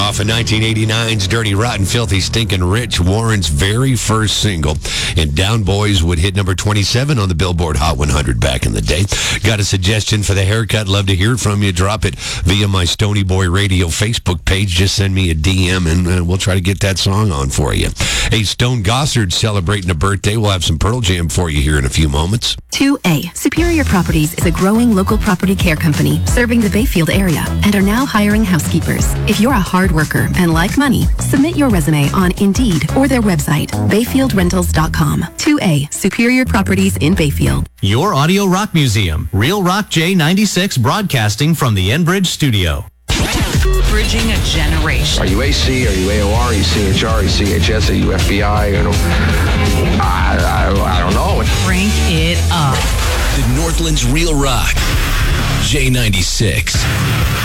Off of 1989's Dirty, Rotten, Filthy, Stinkin' Rich, Warren's very first single. And Down Boys would hit number 27 on the Billboard Hot 100 back in the day. Got a suggestion for the haircut? Love to hear from you. Drop it via my Stony Boy Radio Facebook page. Just send me a DM and we'll try to get that song on for you. Hey, Stone Gossard's celebrating a birthday. We'll have some Pearl Jam for you here in a few moments. 2A. Superior Properties is a growing local property care company serving the Bayfield area and are now hiring housekeepers. If you're a hard worker and like money, submit your resume on Indeed or their website, bayfieldrentals.com. 2A. Superior Properties in Bayfield. Your Audio Rock Museum. Real Rock J96 broadcasting from the Enbridge studio. Bridging a generation. Are you AC? Are you AOR? Are you CHR? Are you CHS? Are you FBI? You know, I don't know. Crank it up. The Northland's Real Rock J96.